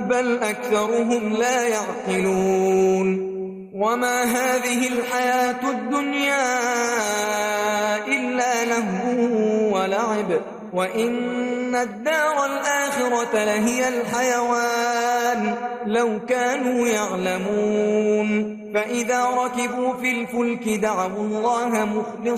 بل أكثرهم لا يعقلون وما هذه الحياة الدنيا إلا لهو ولعب وإن الدار الآخرة لهي الحيوان لو كانوا يعلمون فإذا ركبوا في الفلك دعوا الله مخلصين